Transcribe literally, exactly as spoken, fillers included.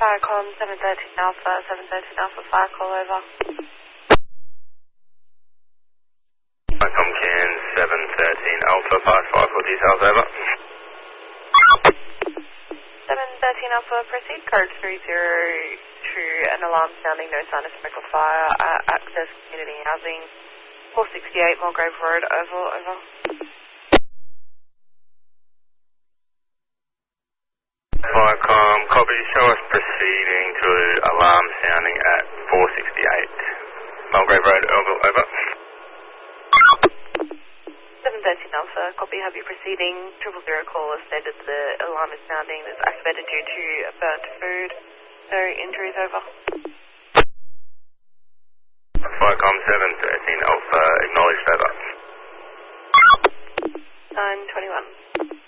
Firecom seven thirteen Alpha, seven thirteen Alpha, fire call over. Firecom can seven thirteen Alpha, fire fire call details over. seven thirteen Alpha, proceed code three zero two, an alarm sounding, no sign of smoke or fire, uh, access community housing, four sixty-eight Mulgrave Road, Oval, over. Firecom, copy, show us proceeding to alarm sounding at four sixty-eight Mulgrave Road, Oval, over. seven thirteen Alpha, copy, have you proceeding, triple zero call has stated the alarm is sounding, is activated due to burnt food, no injuries, over. Firecom seven thirteen Alpha, acknowledged, over. nine twenty-one.